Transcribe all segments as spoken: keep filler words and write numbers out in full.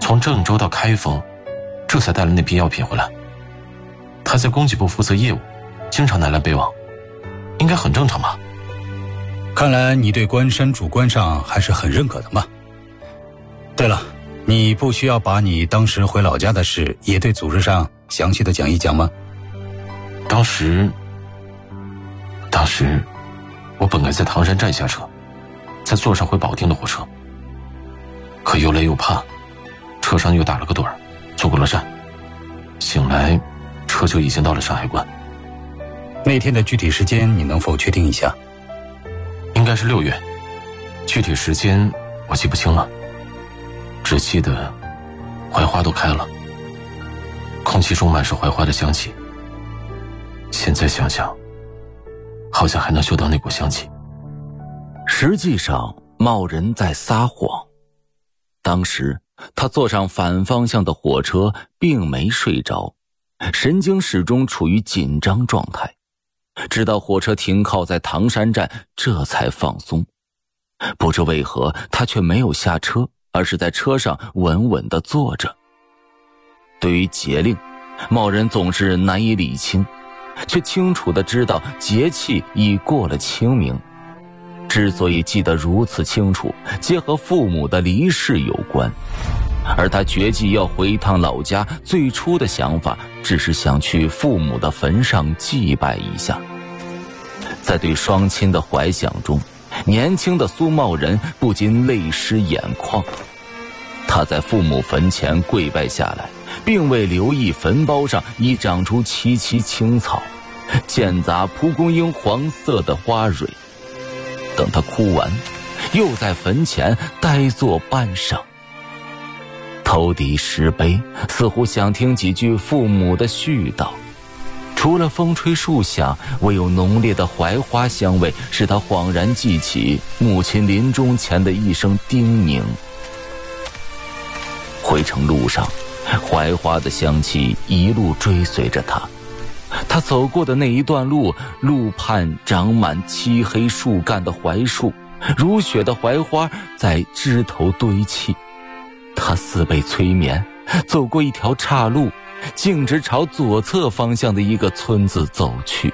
从郑州到开封，这才带了那批药品回来。他在供给部负责业务，经常南来北往，应该很正常吧？ 看来你对关山主关上还是很认可的嘛。对了，你不需要把你当时回老家的事也对组织上详细的讲一讲吗？ 当时当时我本该在唐山站下车，再坐上回保定的火车，可又累又怕，车上又打了个盹儿，错过了站。醒来车就已经到了山海关。 那天的具体时间你能否确定一下？ 应该是六月，具体时间我记不清了，只记得槐花都开了，空气中满是槐花的香气。现在想想，好像还能嗅到那股香气。 实际上茂人在撒谎。当时他坐上反方向的火车，并没睡着，神经始终处于紧张状态，直到火车停靠在唐山站，这才放松。不知为何，他却没有下车，而是在车上稳稳地坐着。对于节令，茂人总是难以理清，却清楚地知道节气已过了清明。之所以记得如此清楚，皆和父母的离世有关。而他决计要回趟老家，最初的想法只是想去父母的坟上祭拜一下。在对双亲的怀想中，年轻的苏茂人不禁泪湿眼眶。他在父母坟前跪拜下来，并未留意坟包上已长出萋萋青草，间杂蒲公英黄色的花蕊。等他哭完，又在坟前呆坐半晌，头抵石碑，似乎想听几句父母的絮叨。除了风吹树响，唯有浓烈的槐花香味使他恍然记起母亲临终前的一声叮咛。回程路上，槐花的香气一路追随着他。他走过的那一段路，路畔长满漆黑树干的槐树，如雪的槐花在枝头堆砌。他似被催眠，走过一条岔路，径直朝左侧方向的一个村子走去。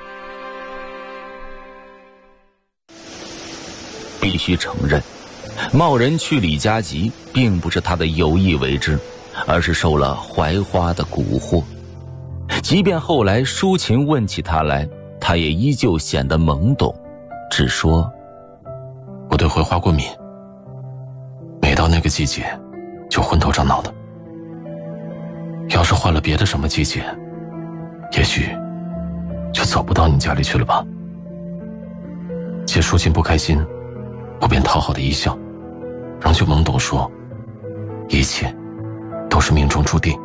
必须承认，茂人去李家集并不是他的有意为之，而是受了槐花的蛊惑。即便后来舒琴问起他来，他也依旧显得懵懂，只说： 我对槐花过敏，每到那个季节就昏头胀脑的。要是换了别的什么季节，也许就走不到你家里去了吧。见舒琴不开心，我便讨好的一笑，仍旧懵懂说：一切都是命中注定。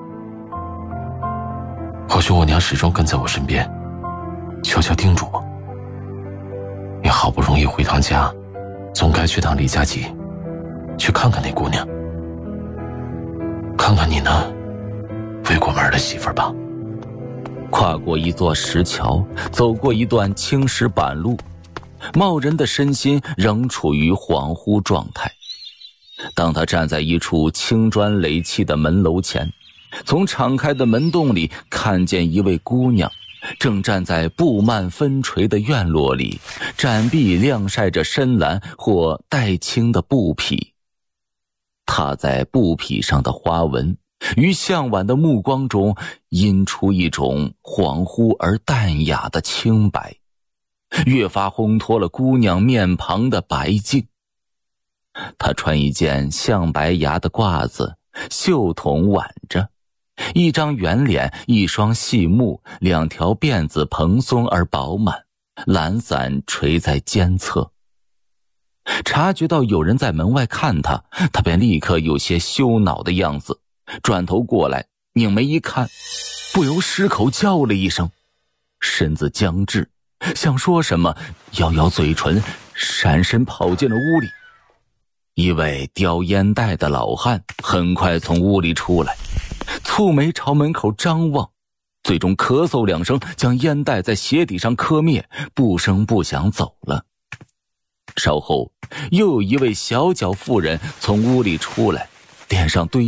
或许我娘始终跟在我身边，悄悄叮嘱我：你好不容易回趟家，总该去趟李家集，去看看那姑娘，看看你那未过门的媳妇儿吧。 跨过一座石桥，走过一段青石板路，茂人的身心仍处于恍惚状态。当他站在一处青砖垒砌的门楼前，从敞开的门洞里看见一位姑娘，正站在布幔分垂的院落里，展臂晾晒着深蓝或带青的布匹。踏在布匹上的花纹，于向晚的目光中映出一种恍惚而淡雅的清白，越发烘托了姑娘面庞的白净。她穿一件象白牙的褂子，袖筒挽着，一张圆脸，一双细目，两条辫子蓬松而饱满，懒散垂在肩侧。察觉到有人在门外看他，他便立刻有些羞恼的样子，转头过来，拧眉一看，不由失口叫了一声，身子僵滞，想说什么，咬咬嘴唇，闪身跑进了屋里。一位叼烟袋的老汉很快从屋里出来，蹙眉朝门口张望，最终咳嗽两声，将烟袋在鞋底上磕灭，不声不响走了。稍后，又有一位小脚妇人从屋里出来，脸上堆